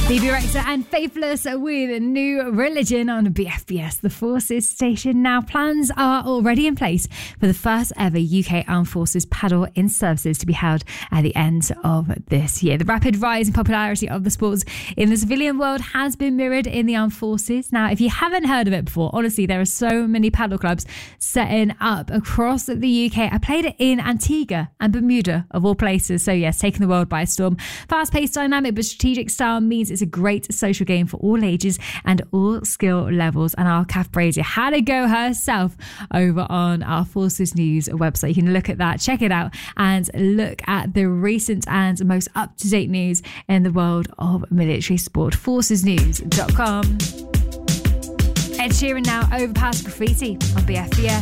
Phoebe Rexha and Faithless with New Religion on BFBS, the Forces station. Now, plans are already in place for the first ever UK Armed Forces paddle in services to be held at the end of this year. The rapid rise in popularity of the sports in the civilian world has been mirrored in the Armed Forces. Now, if you haven't heard of it before, honestly, there are so many paddle clubs setting up across the UK. I played it in Antigua and Bermuda, of all places. So yes, taking the world by storm. Fast-paced, dynamic, but strategic style means it's a great social game for all ages and all skill levels. And our Kath Brazier had a go herself over on our Forces News website. You can look at that, check it out, and look at the recent and most up-to-date news in the world of military sport. Forcesnews.com. Ed Sheeran now over past graffiti on BFBS.